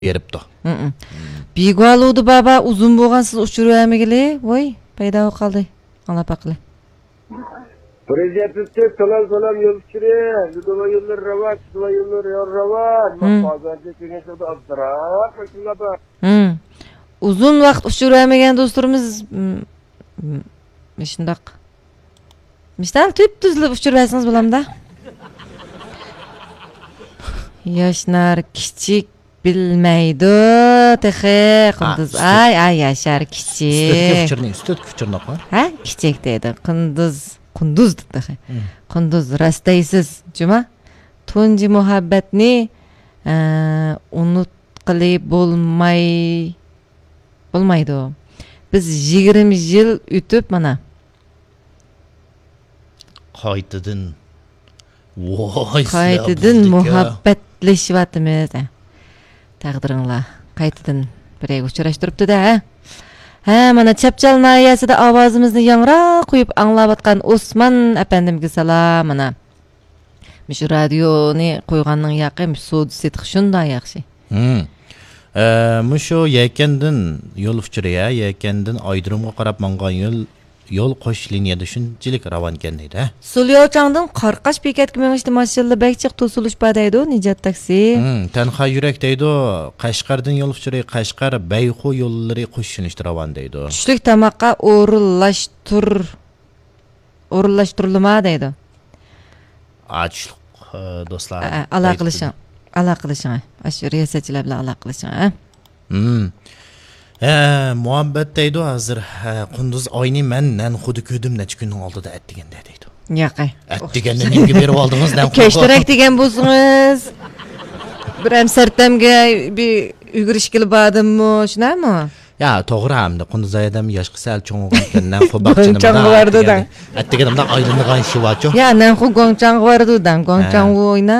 beripdi. Bigwaludu baba uzun bo'lgan siz uchirib amigili, voy, paydo qoldi. Alloh paqli. Prezidentlikte salam yol sürüyor. Yuduma yıllar ravat, yuduma yıllar ravat. Pazarda kengeshda abdurab, şunday. Uzun vaqt uchiramagan do'stlarimiz shundaq. Mishtal tuzlab uchirsangiz bo'lamda. Yoshlar kichik bilmaydi, texe qunduz. Ay yashar kichik. Ustut kuchirni qo'y. Ha, kichik deydi. Qunduz dedi. Qunduz rastaysiz, juma. Tunji muhabbatni unutqili bo'lmaydi. Biz 20 yil o'tib mana qaytadan muhabbatlashyapmiz. Taqdiringlar qaytadan birga uchrashtiribdi-da. Ha, mana Chapchal nahiyasida ovozimizni yangroq qo'yib anglayotgan Osman apandimga salom. Mana shu radioni qo'yganning yaqin so'z setix shunday yaxshi. Mushu yakandan yo'l uchiriya, yakandan Aydirumga qarab mangan yo'l qo'sh liniyada shunchalik ravon ekan deydi. Sulyochangdan Qarqash bekatga menishdi mashalla bakchiq to'silish badaydi, Nijat taksi. Tanha yurak deydi. Qashqardan yo'l uchiriya, Qashqar Bayxu yo'llari qo'shilishdi ravon deydi. Tushlik tamoqqa o'rinlashtirilma deydi. Achliq do'stlar. Aloqalashing. Ashu riyosatchilar bilan aloqalashing. Muhabbet deydi hozir Qunduz oyni men xuddi ko'rdim necha kunning oldida aytdiganda deydi. Yo'q. Aytdiganda menga berib oldingiz dan kechtirak degan bo'lsangiz. Bir ham sartamga bir yugurishkili badimmi, shunami? Ya, to'g'ri hamda Qunduz adam yoshqa sal cho'ng bo'lgandan qo'baqchini bilan. Aytdiganimda oylingan shivacho. Ya, nanxu gongchang vardudan, gongchang o'yna.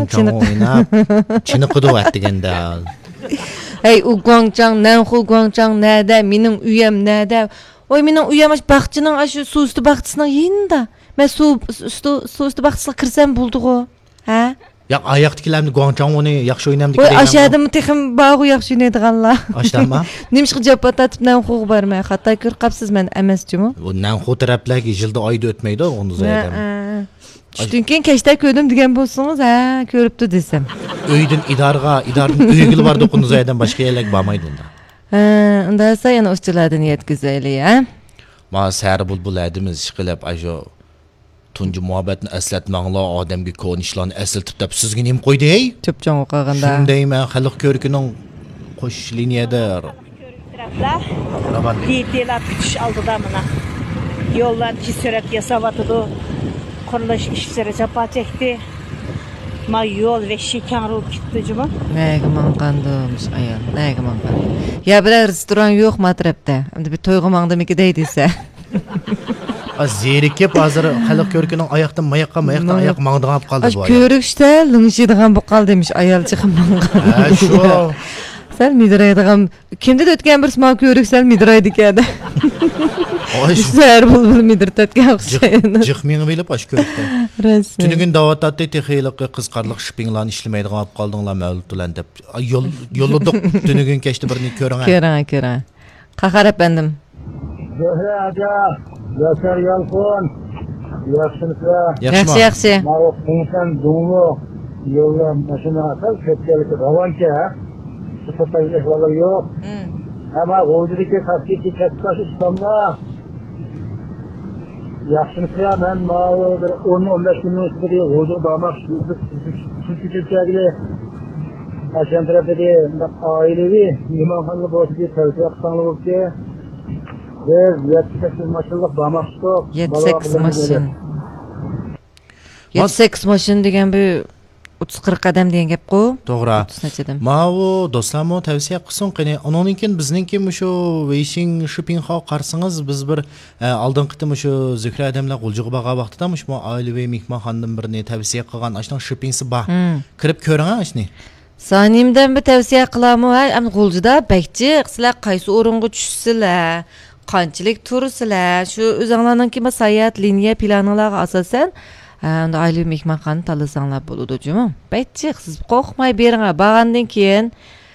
Chiniqdi aytdiganda. Hey, u Guangchang, Nanxu Guangchang nerede? Mening uyam nerede? Oy, mening uyam baxchining shu suv usti baxchisining yinda. Men suv usti baxchisiga kirsam bo'ldi-ku. Ha? Ya, oyoqdagilarni Guangchang uni yaxshi o'ynam deb. Oy, ashadimi texim bog'u yaxshi o'ynaydiganlar. Ashdami? Nimishqa javob tatib Nanxu barmay. Xato ko'r qapsiz men emasjimi? U Nanxu taraflarga yilda oyda o'tmaydi, Qunduz adam. Shundan keyin kechda ko'rdim degan bo'lsangiz, ha, ko'ribdi desam. Uydan idoraning uyiga bordi Qunduz adam boshqa yerlarga bormaydi unda. Unda esa yana o'schilardan yetkazaylik, ha? Ma sar bulbul adimiz ishqilib ajo tunji muhabbatni eslatmanglar odamga ko'nishlarni eslatib deb sizga nim qo'ydi, ey? Cho'pchon o'qiganda. Shundayman, xalq ko'rkining qo'sh liniyada taraflar detalar kutish oldida mana yo'llar surat yasavatdi. Qurilish ishlari jafo chekdi. Ma yo'l va shekanro ketdi juma. Nega manqandim ayol, nega manqandim. Ya bir restoran yo'q matrabda. Endi bir to'yga mangdimiki deydisa. Zerikib hozir xalq ko'rkining oyoqdan mayoqqa oyoq mangdigan qoldi bu. Ko'rikishda lingshiydigan bu qoldi demiş ayol chiqib manqan. Ha, shu. Sal midraydigan kimda o'tgan bir sma ko'rik sal midraydi ekan. Sar bulbul midirtatgan o'xshaydi. Jiqming bilib ash ko'rikda. Rasmi. Tunugin da'vatda texiylik qizqarliq shippinglarni ishlamaydigan olib qoldinglar mavludlar deb. Yo'lladik tunugin kechdi birini ko'ring. Ko'ring. Qahar apandim. Zohra aka, Yashar Yalqon. Yaxshi. Mana inson dunyo yo'llar mashina asal ketganlik ravoncha. Sıfatayla falan yok. Ama oradaki takdiki ketmesi İslam'da yaxşılıkla ben mağdur 10-15 günün üstünde orada damak sütücüklerle aşan tarafta ailevi imanhanlı boşu bir tevzi aksanlı oldu ve 78 maşallah damak çok 78 maşın degen bir 30-40 adam degan gap qo'y. To'g'ri. Ma'u do'stlarmo tavsiya qilsin qani. Uningkin bizninki shu Weixin shopping hall qarsangiz biz bir oldin qitim shu Zuhra adamlar qo'ljiga baqa vaqtida shu oilaviy mehmonxonadan birini tavsiya qilgan ashdan shoppingsi bor. Kirib ko'ring ashni. Sonimdan bir tavsiya qilaman. Am qo'ljida bakchi sizlar qaysi o'ringa tushsizlar, qanchalik tursizlar, shu o'zinglarninki sayohat liniya planlariga asosan unda ayli mehmonxona tanlasanglar bo'ladi, juma. Baytchiq siz qo'rqmay beringlar. Bag'andan keyin